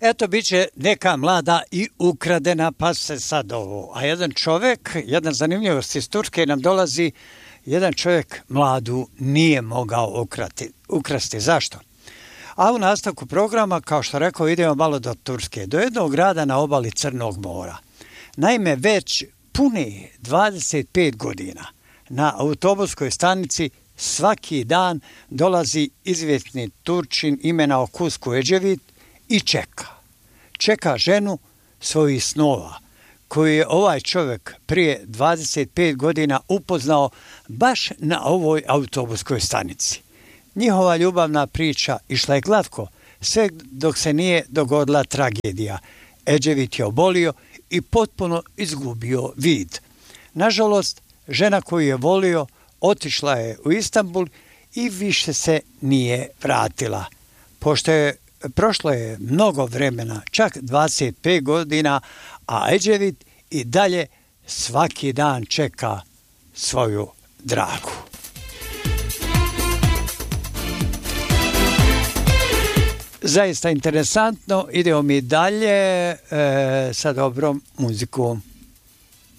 Eto, bit će neka mlada i ukradena, pa se sad ovo. A jedan čovjek, jedna zanimljivost iz Turske nam dolazi, jedan čovjek mladu nije mogao ukrasti. Zašto? A u nastavku programa, kao što rekao, idemo malo do Turske, do jednog grada na obali Crnog mora. Naime, već puni 25 godina na autobuskoj stanici svaki dan dolazi izvjesni Turčin imena Kusko Ecevit i čeka ženu svojih snova, koju je ovaj čovjek prije 25 godina upoznao baš na ovoj autobuskoj stanici. Njihova ljubavna priča išla je glatko, sve dok se nije dogodila tragedija. Ecevit je obolio i potpuno izgubio vid. Nažalost, žena koju je volio otišla je u Istanbul i više se nije vratila. Prošlo je mnogo vremena, čak 25 godina, a Ecevit i dalje svaki dan čeka svoju dragu. Zaista interesantno, idemo mi dalje sa dobrom muzikom.